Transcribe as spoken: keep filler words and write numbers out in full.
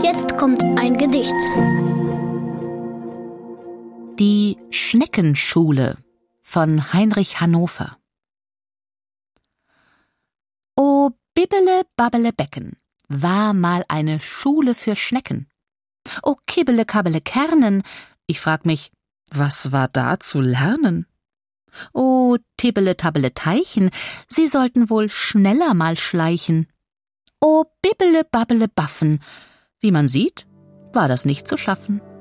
Jetzt kommt ein Gedicht. Die Schneckenschule von Heinrich Hannover. O Bibbele Babbele Becken, war mal eine Schule für Schnecken. O Kibbele Kabbele Kernen, ich frag mich, was war da zu lernen? O Tibbele Tabbele Teichen, sie sollten wohl schneller mal schleichen. O Bibbele Babbele Baffen, wie man sieht, war das nicht zu schaffen.